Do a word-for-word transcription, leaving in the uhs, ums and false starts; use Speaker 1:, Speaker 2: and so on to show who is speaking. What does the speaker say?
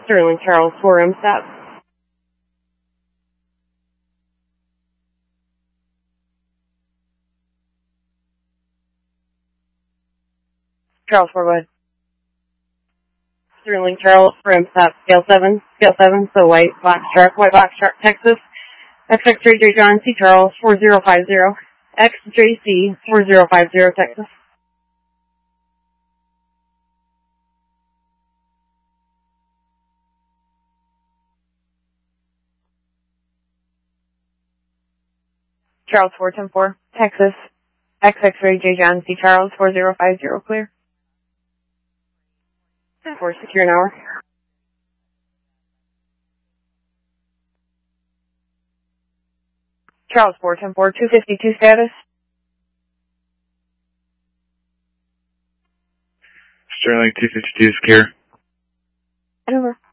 Speaker 1: Sterling Charles four M stop. Charles four, go ahead. Sterling Charles four M stop, scale seven, scale seven, so white box truck, white box truck, Texas. X X three J John C. Charles four zero five zero, X J C four zero five zero, Texas. Charles four ten four, Texas. X X three J John C. Charles four zero five zero, clear. four secure an hour. Charles four ten four, two fifty-two status.
Speaker 2: Sterling two fifty-two secure.
Speaker 1: Over.